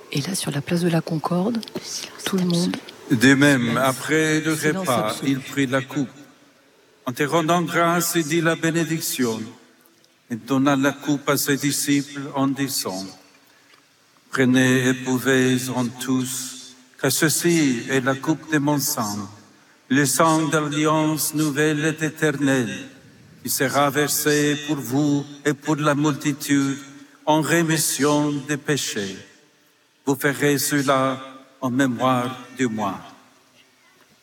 Et là, sur la place de la Concorde, tout le monde... De même, après le repas, il prit la coupe. En te rendant grâce, il dit la bénédiction et donna la coupe à ses disciples en disant: Prenez et buvez-en tous, car ceci est la coupe de mon sang, le sang de l'alliance nouvelle et éternelle, qui sera versé pour vous et pour la multitude en rémission des péchés. Vous ferez cela en mémoire de moi.